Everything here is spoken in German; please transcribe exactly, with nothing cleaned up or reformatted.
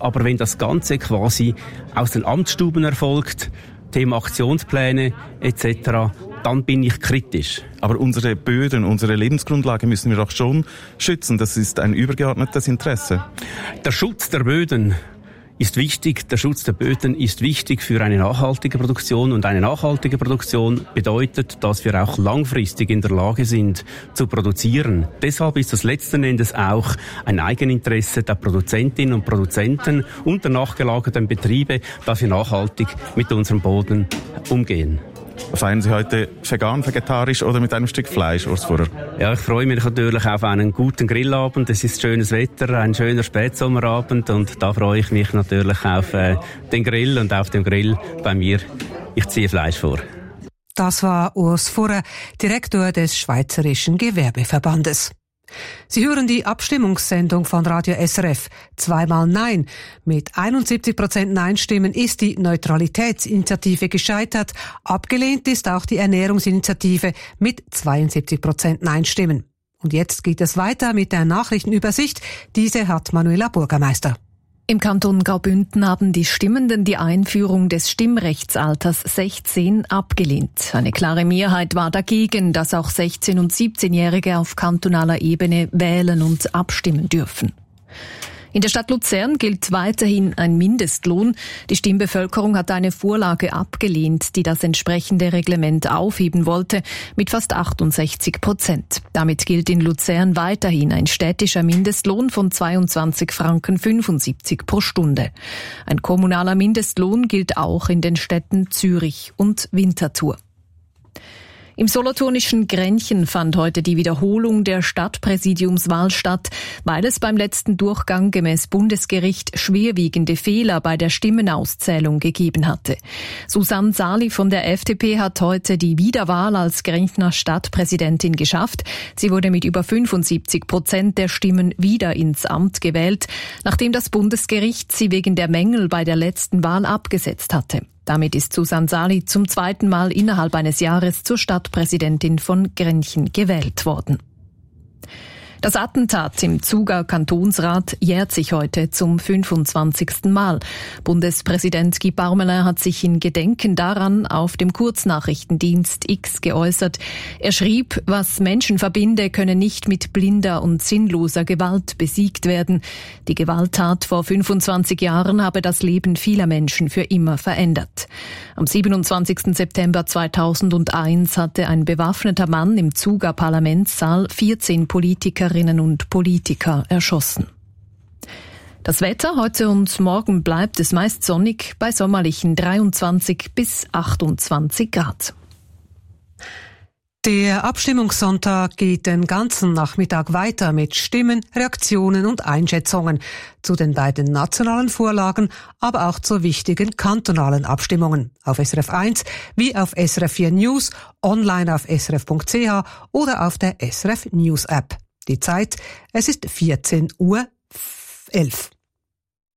Aber wenn das Ganze quasi aus den Amtsstuben erfolgt, Thema Aktionspläne et cetera, dann bin ich kritisch. Aber unsere Böden, unsere Lebensgrundlage müssen wir doch schon schützen. Das ist ein übergeordnetes Interesse. Der Schutz der Böden ist wichtig. Der Schutz der Böden ist wichtig für eine nachhaltige Produktion. Und eine nachhaltige Produktion bedeutet, dass wir auch langfristig in der Lage sind, zu produzieren. Deshalb ist das letzten Endes auch ein Eigeninteresse der Produzentinnen und Produzenten und der nachgelagerten Betriebe, dass wir nachhaltig mit unserem Boden umgehen. Feiern Sie heute vegan, vegetarisch oder mit einem Stück Fleisch, Urs Furrer? Ja, ich freue mich natürlich auf einen guten Grillabend. Es ist schönes Wetter, ein schöner Spätsommerabend und da freue ich mich natürlich auf äh, den Grill und auf dem Grill bei mir. Ich ziehe Fleisch vor. Das war Urs Furrer, Direktor des Schweizerischen Gewerbeverbandes. Sie hören die Abstimmungssendung von Radio S R F. Zweimal Nein. Mit einundsiebzig Prozent Nein-Stimmen ist die Neutralitätsinitiative gescheitert. Abgelehnt ist auch die Ernährungsinitiative mit zweiundsiebzig Prozent Nein-Stimmen. Und jetzt geht es weiter mit der Nachrichtenübersicht. Diese hat Manuela Bürgermeister. Im Kanton Graubünden haben die Stimmenden die Einführung des Stimmrechtsalters sechzehn abgelehnt. Eine klare Mehrheit war dagegen, dass auch sechzehn- und siebzehnjährige auf kantonaler Ebene wählen und abstimmen dürfen. In der Stadt Luzern gilt weiterhin ein Mindestlohn. Die Stimmbevölkerung hat eine Vorlage abgelehnt, die das entsprechende Reglement aufheben wollte, mit fast achtundsechzig Prozent. Damit gilt in Luzern weiterhin ein städtischer Mindestlohn von zweiundzwanzig Franken fünfundsiebzig pro Stunde. Ein kommunaler Mindestlohn gilt auch in den Städten Zürich und Winterthur. Im solothurnischen Grenchen fand heute die Wiederholung der Stadtpräsidiumswahl statt, weil es beim letzten Durchgang gemäß Bundesgericht schwerwiegende Fehler bei der Stimmenauszählung gegeben hatte. Susanne Sali von der F D P hat heute die Wiederwahl als Grenchner Stadtpräsidentin geschafft. Sie wurde mit über fünfundsiebzig Prozent der Stimmen wieder ins Amt gewählt, nachdem das Bundesgericht sie wegen der Mängel bei der letzten Wahl abgesetzt hatte. Damit ist Susanne Sali zum zweiten Mal innerhalb eines Jahres zur Stadtpräsidentin von Grenchen gewählt worden. Das Attentat im Zuger Kantonsrat jährt sich heute zum fünfundzwanzigsten Mal. Bundespräsident Guy Parmelin hat sich in Gedenken daran auf dem Kurznachrichtendienst X geäußert. Er schrieb, was Menschen verbinde, könne nicht mit blinder und sinnloser Gewalt besiegt werden. Die Gewalttat vor fünfundzwanzig Jahren habe das Leben vieler Menschen für immer verändert. Am siebenundzwanzigsten September zweitausendeins hatte ein bewaffneter Mann im Zuger Parlamentssaal vierzehn Politikerinnen und Politiker erschossen. Das Wetter heute und morgen bleibt es meist sonnig bei sommerlichen dreiundzwanzig bis achtundzwanzig Grad. Der Abstimmungssonntag geht den ganzen Nachmittag weiter mit Stimmen, Reaktionen und Einschätzungen zu den beiden nationalen Vorlagen, aber auch zu wichtigen kantonalen Abstimmungen auf S R F eins wie auf S R F vier News, online auf S R F Punkt C H oder auf der S R F News App. Die Zeit, es ist vierzehn Uhr elf.